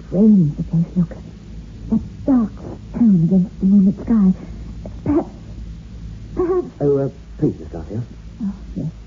frames the place. Look. That dark stone against the moonlit sky. Perhaps... Oh, please, Miss Garfield. Oh, yes.